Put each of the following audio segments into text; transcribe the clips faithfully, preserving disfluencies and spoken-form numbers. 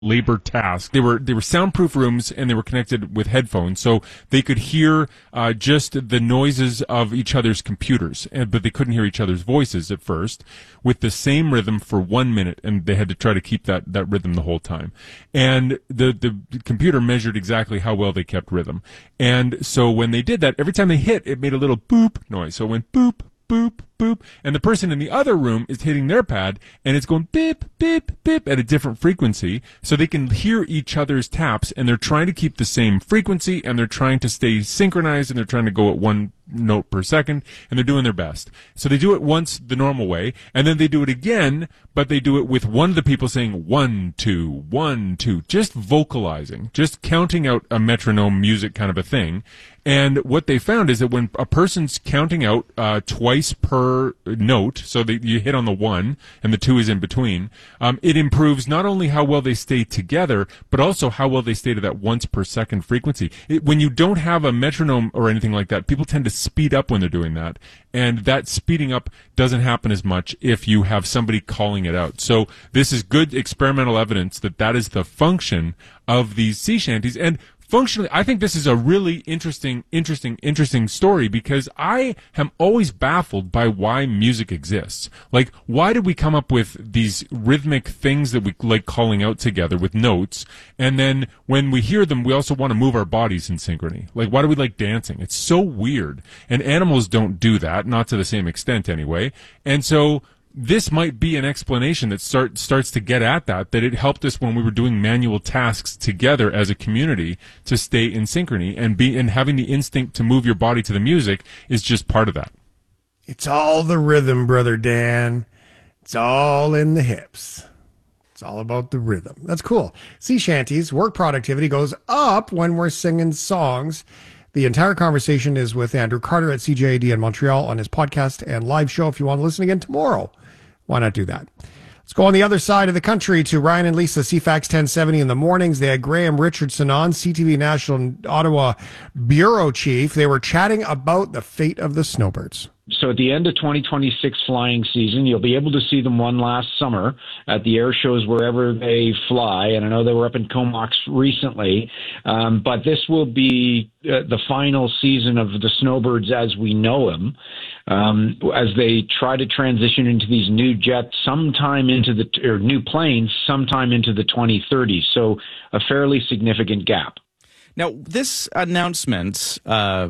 labor task. They were they were soundproof rooms, and they were connected with headphones, so they could hear uh, just the noises of each other's computers, and, but they couldn't hear each other's voices at first, with the same rhythm for one minute, and they had to try to keep that, that rhythm the whole time. And the, the computer measured exactly how well they kept rhythm. And so when they did that, every time they hit, it made a little boop noise. So it went boop, boop, boop, and the person in the other room is hitting their pad, and it's going beep, beep, beep at a different frequency, so they can hear each other's taps, and they're trying to keep the same frequency, and they're trying to stay synchronized, and they're trying to go at one note per second, and they're doing their best. So they do it once the normal way, and then they do it again, but they do it with one of the people saying one, two, one, two, just vocalizing, just counting out a metronome music kind of a thing. And what they found is that when a person's counting out uh, twice per note, so that you hit on the one and the two is in between, um, it improves not only how well they stay together, but also how well they stay to that once per second frequency. It, when you don't have a metronome or anything like that, people tend to speed up when they're doing that, and that speeding up doesn't happen as much if you have somebody calling it out. So this is good experimental evidence that that is the function of these sea shanties. And functionally, I think this is a really interesting, interesting, interesting story, because I am always baffled by why music exists. Like, why did we come up with these rhythmic things that we like calling out together with notes, and then when we hear them, we also want to move our bodies in synchrony? Like, why do we like dancing? It's so weird. And animals don't do that, not to the same extent anyway. And so this might be an explanation that start, starts to get at that, that it helped us when we were doing manual tasks together as a community to stay in synchrony, and be, and having the instinct to move your body to the music is just part of that. It's all the rhythm, Brother Dan. It's all in the hips. It's all about the rhythm. That's cool. Sea shanties, work productivity goes up when we're singing songs. The entire conversation is with Andrew Carter at C J A D in Montreal on his podcast and live show. If you want to listen again tomorrow, why not do that? Let's go on the other side of the country to Ryan and Lisa, C FAX ten seventy in the mornings. They had Graham Richardson on, C T V National Ottawa Bureau Chief. They were chatting about the fate of the snowbirds. So at the end of twenty twenty-six flying season, you'll be able to see them one last summer at the air shows wherever they fly. And I know they were up in Comox recently, um, but this will be uh, the final season of the snowbirds as we know them, um, as they try to transition into these new jets sometime into the, or new planes sometime into the twenty thirties. So a fairly significant gap. Now, this announcement, uh,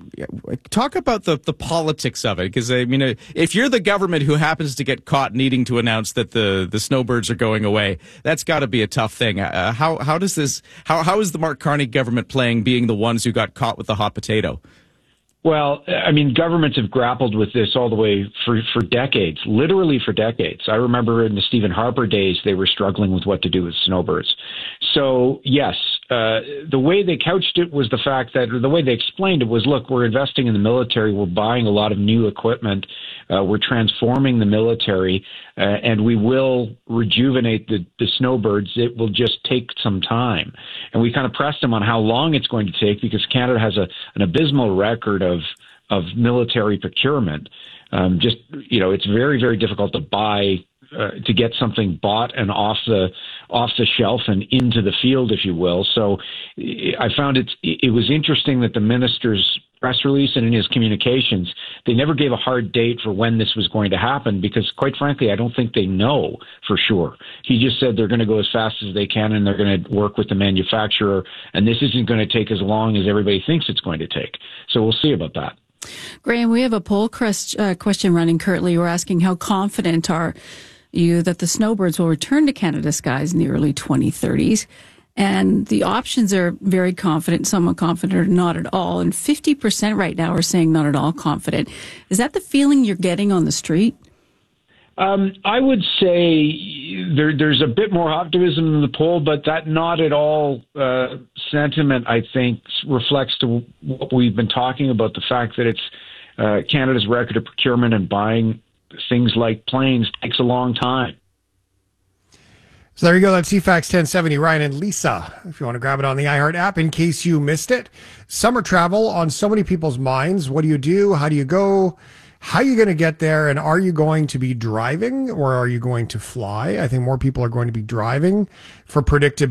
talk about the, the politics of it, because I mean, if you're the government who happens to get caught needing to announce that the, the snowbirds are going away, that's got to be a tough thing. Uh, how how does this how how is the Mark Carney government playing being the ones who got caught with the hot potato? Well, I mean, governments have grappled with this all the way for, for decades, literally for decades. I remember in the Stephen Harper days, they were struggling with what to do with snowbirds. So, yes, uh, the way they couched it was the fact that, or the way they explained it was, look, we're investing in the military, we're buying a lot of new equipment, uh, we're transforming the military, uh, and we will rejuvenate the, the snowbirds. It will just take some time. And we kind of pressed them on how long it's going to take, because Canada has a, an abysmal record of of military procurement. Um, just, you know, it's very, very difficult to buy, uh, to get something bought and off the off the shelf and into the field, if you will. So I found it, it was interesting that the minister's press release and in his communications, they never gave a hard date for when this was going to happen, because quite frankly, I don't think they know for sure. He just said they're going to go as fast as they can and they're going to work with the manufacturer, and this isn't going to take as long as everybody thinks it's going to take. So we'll see about that. Graham, we have a poll crest, uh, question running currently. We're asking, how confident are you that the snowbirds will return to Canada's skies in the early twenty thirties? And the options are very confident, somewhat confident, or not at all. And fifty percent right now are saying not at all confident. Is that the feeling you're getting on the street? Um, I would say there, there's a bit more optimism in the poll, but that not at all uh, sentiment, I think, reflects to what we've been talking about, the fact that it's uh, Canada's record of procurement and buying things like planes takes a long time. So there you go. That's C FAX ten seventy. Ryan and Lisa, if you want to grab it on the iHeart app in case you missed it. Summer travel on so many people's minds. What do you do? How do you go? How are you going to get there? And are you going to be driving or are you going to fly? I think more people are going to be driving for predictability.